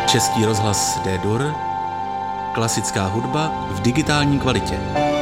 Český rozhlas D-Dur, klasická hudba v digitální kvalitě.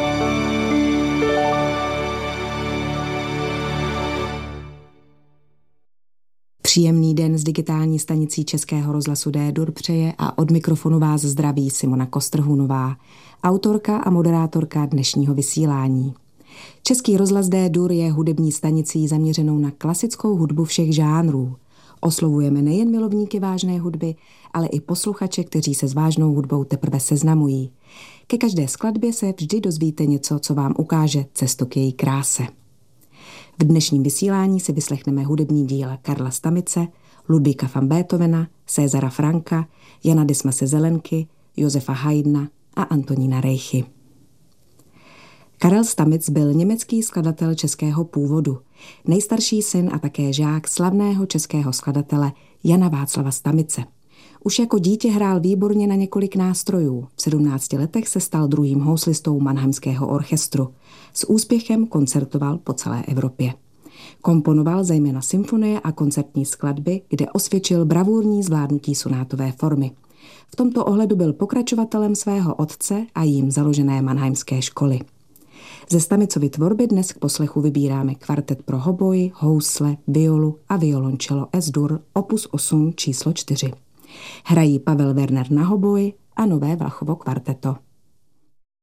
Příjemný den s digitální stanicí Českého rozhlasu D-Dur přeje a od mikrofonu vás zdraví Simona Kostrhunová, autorka a moderátorka dnešního vysílání. Český rozhlas D-Dur je hudební stanicí zaměřenou na klasickou hudbu všech žánrů. Oslovujeme nejen milovníky vážné hudby, ale i posluchače, kteří se s vážnou hudbou teprve seznamují. Ke každé skladbě se vždy dozvíte něco, co vám ukáže cestu k její kráse. V dnešním vysílání si vyslechneme hudební díla Karla Stamice, Ludvíka van Beethovena, Césara Franka, Jana Dismase Zelenky, Josefa Haydna a Antonína Reichy. Karel Stamitz byl německý skladatel českého původu, nejstarší syn a také žák slavného českého skladatele Jana Václava Stamice. Už jako dítě hrál výborně na několik nástrojů. V 17 letech se stal druhým houslistou Mannheimského orchestru. S úspěchem koncertoval po celé Evropě. Komponoval zejména symfonie a koncertní skladby, kde osvědčil bravurní zvládnutí sonátové formy. V tomto ohledu byl pokračovatelem svého otce a jím založené Mannheimské školy. Ze Stamicovy tvorby dnes k poslechu vybíráme kvartet pro hoboji, housle, violu a violoncello S-dur opus 8 číslo 4. Hrají Pavel Werner na hoboji a Nové Vlachovo kvarteto.